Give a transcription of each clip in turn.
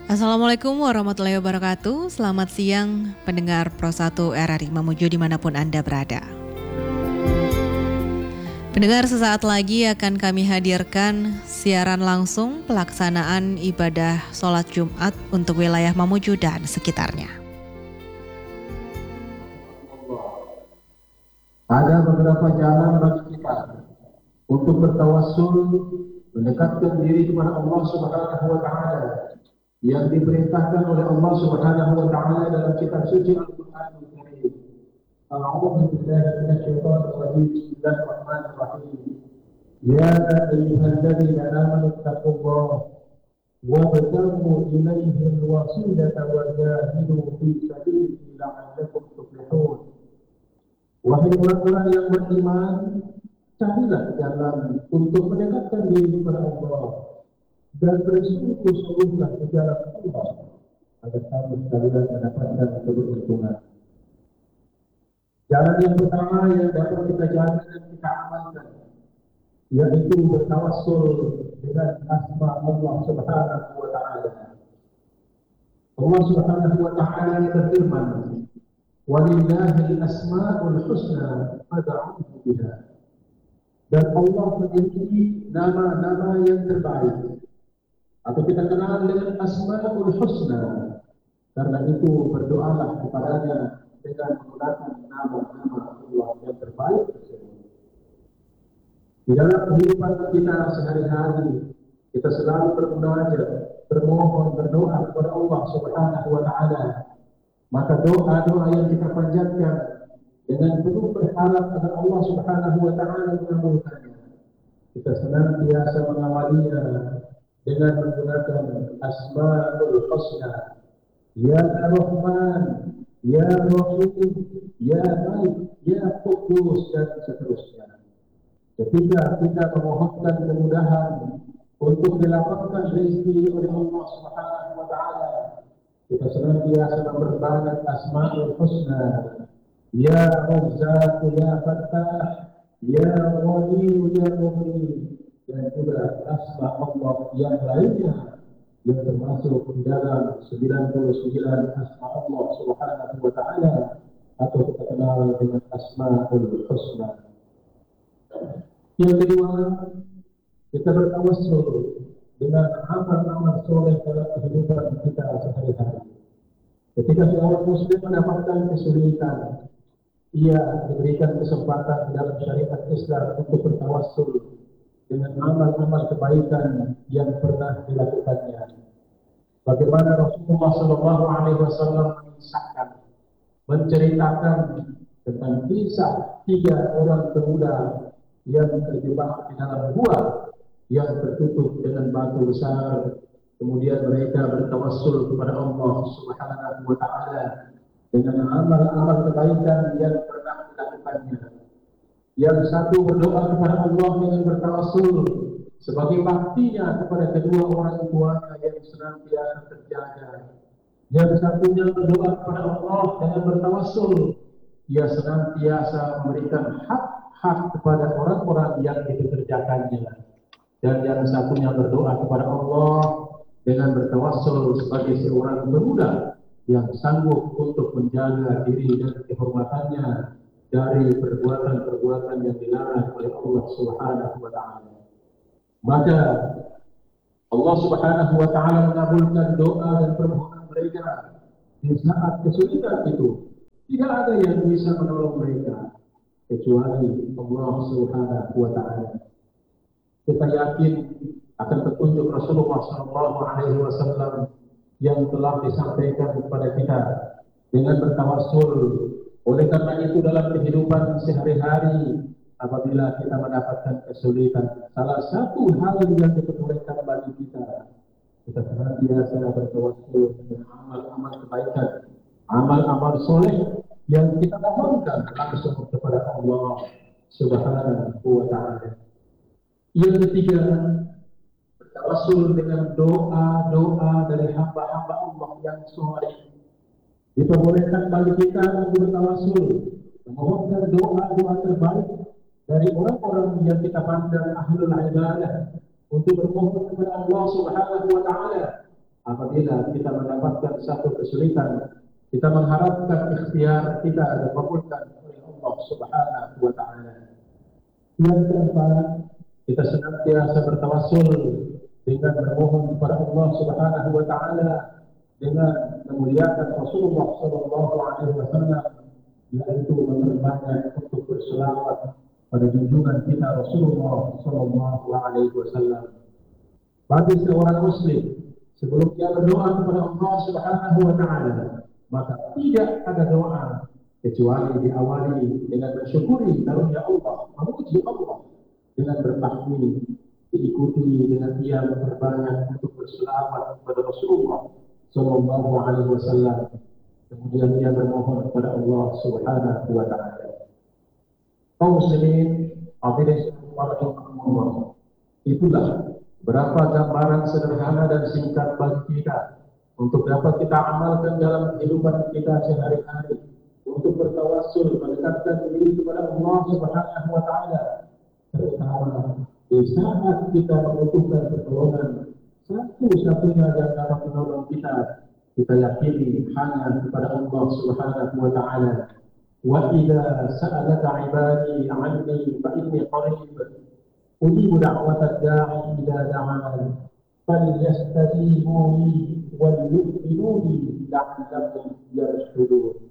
Assalamualaikum warahmatullahi wabarakatuh. Selamat siang pendengar Pro 1 RRI Mamuju dimanapun Anda berada. Pendengar, sesaat lagi akan kami hadirkan siaran langsung pelaksanaan ibadah sholat Jumat untuk wilayah Mamuju dan sekitarnya. Ada beberapa jalan bagi kita untuk bertawassul, mendekatkan diri kepada Allah Subhanahu wa Ta'ala yang diperintahkan oleh Allah Subhanahu wa Ta'ala dalam kitab suci Al-Qur'an Al-Karim. A'udzu billahi minasyaitonir rajim. Bismillahirrahmanirrahim. Ya ayyuhalladzina amanu taqullaha wabtaghu ilayhi al-wasilata wa jahidu fi sabilihi la'allakum tuflihun. Wahai orang-orang yang beriman, carilah jalan untuk mendekatkan diri kepada Allah dan bersungguh-sungguhlah di jalan Allah agar kamu sekalian mendapatkan keberuntungan. Jalan yang pertama yang dapat kita jalani dan kita amalkan yaitu bertawassul dengan asma Allah Subhanahu wa Ta'ala. Allah Subhanahu wa Ta'ala berfirman, walillahi al-asma'ul husna fad'uhu biha. Dan Allah memiliki nama-nama yang terbaik atau kita kenal dengan asma'ul husna. Karena itu berdoalah kepadanya dengan menggunakan nama-nama Allah yang terbaik tersebut. Di dalam kehidupan kita sehari-hari kita selalu bermunajat, bermohon, berdoa kepada Allah Subhanahu wa Ta'ala. Maka doa-doa yang kita panjatkan dengan penuh berharap agar Allah Subhanahu wa Ta'ala mengabulkannya. Kita senantiasa mengawalinya dengan menggunakan Asmaul Husna. Ya Rahman, Ya Rahim, Ya Malik, Ya Qudus, dan seterusnya. Ketika kita memohonkan kemudahan untuk dilapangkan rezeki oleh Allah Subhanahu wa Ta'ala, kita senantiasa memperbanyak Asmaul Husna. Ya Razzaq, Ya Fattah, Ya Ghani, Ya Mughni, dan juga asma Allah yang lainnya yang termasuk di dalam 99 asma Allah Subhanahu wa Ta'ala atau kita kenal dengan Asmaul Husna. Yang kedua, kita bertawassul dengan amal-amal soleh dalam kehidupan kita sehari-hari. Ketika seorang muslim mendapatkan kesulitan, ia diberikan kesempatan dalam syariat Islam untuk bertawassul dengan amal-amal kebaikan yang pernah dilakukannya. Bagaimana Rasulullah SAW menceritakan tentang kisah 3 orang pemuda yang terjebak di dalam gua yang tertutup dengan batu besar. Kemudian mereka bertawassul kepada Allah Subhanahu wa Ta'ala dengan amal-amal kebaikan yang pernah dilakukannya. Yang satu berdoa kepada Allah dengan bertawassul sebagai baktinya kepada kedua orang tuanya yang senantiasa terjaga. Yang satunya berdoa kepada Allah dengan bertawassul, ia senantiasa memberikan hak-hak kepada orang-orang yang dipekerjakannya. Dan yang satunya berdoa kepada Allah dengan bertawassul sebagai seorang pemuda yang sanggup untuk menjaga diri dan kehormatannya dari perbuatan-perbuatan yang dilarang oleh Allah Subhanahu wa Ta'ala. Maka Allah Subhanahu wa Ta'ala mengabulkan doa dan permohonan mereka di saat kesulitan itu. Tidak ada yang bisa menolong mereka kecuali Allah Subhanahu wa Ta'ala. Kita yakin akan petunjuk Rasulullah SAW yang telah disampaikan kepada kita dengan bertawassul. Oleh karena itu dalam kehidupan sehari-hari apabila kita mendapatkan kesulitan, salah satu hal yang diperbolehkan bagi kita senantiasa bertawassul dengan amal-amal kebaikan, amal-amal soleh yang kita mohonkan langsung kepada Allah Subhanahu wa Ta'ala. Yang ketiga, bertawassul dengan doa-doa dari hamba-hamba Allah yang soleh. Diperbolehkan bagi kita untuk bertawassul, memohonkan doa-doa terbaik dari orang-orang yang kita pandang ahlul ibadah untuk bermohon kepada Allah Subhanahu wa Ta'ala apabila kita mendapatkan satu kesulitan, kita mengharapkan ikhtiar kita dikabulkan oleh Allah Subhanahu wa taala. Yang keempat, kita senantiasa bertawassul dengan bermohon kepada Allah Subhanahu wa taala dengan memuliakan Rasulullah sallallahu alaihi wasallam, yaitu memperbanyak untuk berselawat pada junjungan kita Rasulullah sallallahu alaihi wasallam. Bagi seorang muslim, sebelum dia berdoa kepada Allah Subhanahu wa taala, maka tidak ada doa kecuali diawali dengan bersyukuri karunia Allah, memuji Allah dengan bertakbir, diikuti dengan dia memperbanyak untuk berselawat kepada Rasulullah sallallahu alaihi wasallam. Kemudian dia bermohon kepada Allah Subhanahu wa taala. Kaum muslimin, hadirin Allah, itulah berapa gambaran sederhana dan singkat bagi kita untuk dapat kita amalkan dalam kehidupan kita sehari-hari, untuk bertawassul, mendekatkan diri kepada Allah Subhanahu wa taala, terutama di saat kita membutuhkan pertolongan. Satu-satunya yang dapat menolong kita yakini hanya kepada Allah Subhanahu wa taala. Wa idza sa'alaka 'ibadi 'anni fa inni qarib ujibu da'watad da'i idza da'an falyastajibu li wal yu'minu bi la'allahum yarshudun.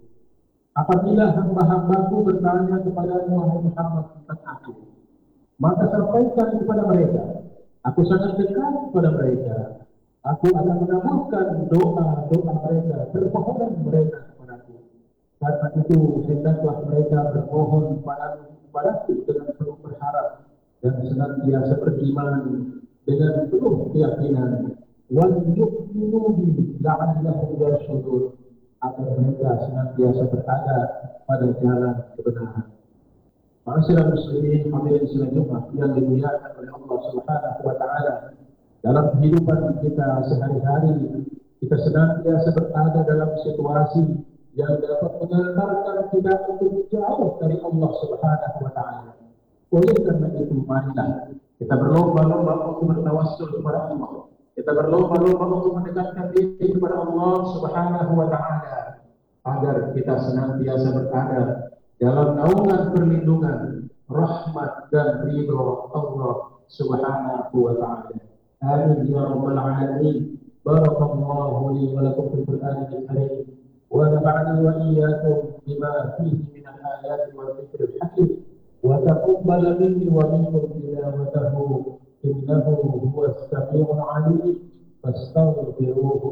Apabila hamba-hambaku bertanya kepadamu wahai Muhammad tentang aku, maka sampaikan kepada mereka, aku sangat dekat kepada mereka. Aku akan mengabulkan doa-doa mereka, permohonan mereka kepadaku. Karena itu hendaklah mereka bermohon kepadaku dengan penuh berharap dan senantiasa beriman dengan penuh keyakinan. Wal yu'minu bi la'allahum yarshudun, agar mereka senantiasa berada pada jalan kebenaran. Ma'asyiral muslimin, hadirin sidang Jumat yang dimuliakan oleh Allah Subhanahu wa taala. Dalam kehidupan kita sehari-hari, kita senantiasa berada dalam situasi yang dapat mengantarkan kita untuk jauh dari Allah Subhanahu wa taala. Oleh karena itu, marilah kita berlomba-lomba untuk bertawassul kepada Allah. Kita berlomba-lomba untuk mendekatkan diri kepada Allah Subhanahu wa taala agar kita senantiasa berada dalam naungan perlindungan, rahmat dan ridha Allah Subhanahu wa taala. Amin ya rabbal alamin. Barakallahu li wa lakum fil Qur'anil karim wa nafa'ani wa iyyakum bima fihi min al-ayati wal dhikril hakim wa taqabbal minni wa minkum tilawatahu innahu huwas samiul alim fastaghfiruhu